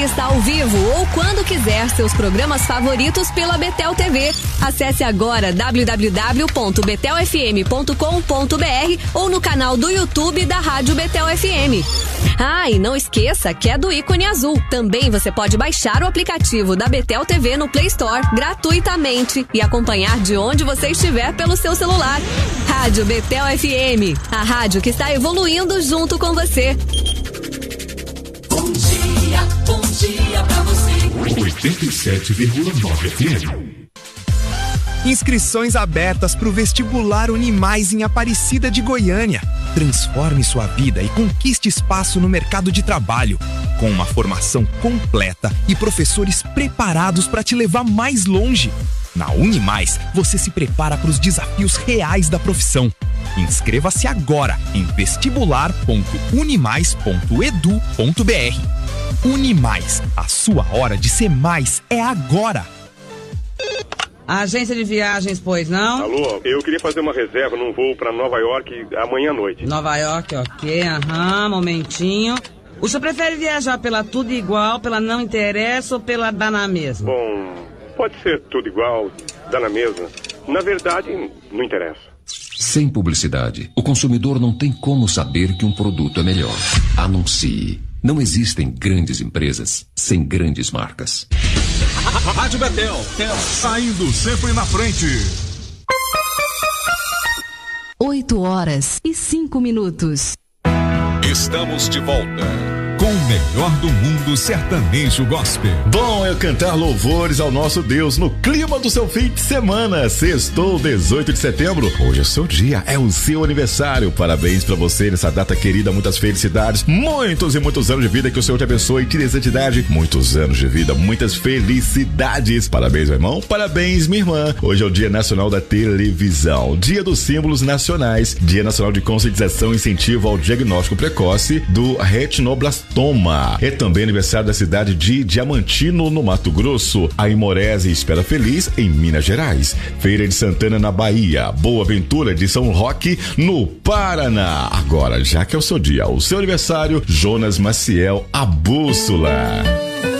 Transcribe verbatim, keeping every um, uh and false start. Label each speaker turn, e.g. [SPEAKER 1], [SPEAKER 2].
[SPEAKER 1] Assista ao vivo ou quando quiser seus programas favoritos pela Betel T V. Acesse agora w w w ponto betel f m ponto com ponto b r ou no canal do YouTube da Rádio Betel F M. Ah, e não esqueça que é do ícone azul. Também você pode baixar o aplicativo da Betel T V no Play Store gratuitamente e acompanhar de onde você estiver pelo seu celular. Rádio Betel F M, a rádio que está evoluindo junto com você.
[SPEAKER 2] Bom dia, bom dia pra você.
[SPEAKER 3] oitenta e sete vírgula nove F M.
[SPEAKER 4] Inscrições abertas para o vestibular Unimais em Aparecida de Goiânia. Transforme sua vida e conquiste espaço no mercado de trabalho. Com uma formação completa e professores preparados para te levar mais longe. Na Unimais, você se prepara para os desafios reais da profissão. Inscreva-se agora em vestibular ponto unimais ponto edu ponto b r. Unimais, a sua hora de ser mais é agora.
[SPEAKER 5] Agência de viagens, pois não?
[SPEAKER 6] Alô, eu queria fazer uma reserva num voo para Nova York amanhã à noite.
[SPEAKER 5] Nova York, ok, aham, momentinho. O senhor prefere viajar pela Tudo Igual, pela Não Interessa ou pela Dá na Mesma?
[SPEAKER 6] Bom, pode ser tudo igual, dá na mesma. Na verdade, não interessa.
[SPEAKER 7] Sem publicidade, o consumidor não tem como saber que um produto é melhor. Anuncie. Não existem grandes empresas sem grandes marcas.
[SPEAKER 3] Rádio Betel, saindo sempre na frente.
[SPEAKER 1] oito horas e cinco minutos.
[SPEAKER 3] Estamos de volta com o melhor do mundo sertanejo gospel.
[SPEAKER 8] Bom é cantar louvores ao nosso Deus no clima do seu fim de semana. Sextou, dezoito de setembro. Hoje é o seu dia, é o seu aniversário. Parabéns pra você nessa data querida, muitas felicidades, muitos e muitos anos de vida, que o Senhor te abençoe, tire essa entidade, muitos anos de vida, muitas felicidades. Parabéns, meu irmão, parabéns, minha irmã. Hoje é o Dia Nacional da Televisão, Dia dos Símbolos Nacionais, Dia Nacional de Conscientização e Incentivo ao Diagnóstico Precoce do Retinoblastoma. É também aniversário da cidade de Diamantino, no Mato Grosso, a Imorese Espera Feliz, em Minas Gerais, Feira de Santana, na Bahia, Boa Ventura de São Roque, no Paraná. Agora, já que é o seu dia, o seu aniversário, Jonas Maciel, a Bússola.